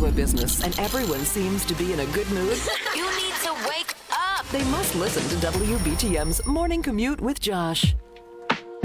a business and everyone seems to be in a good mood, You need to wake up. they must listen to WBTM's Morning Commute with Josh.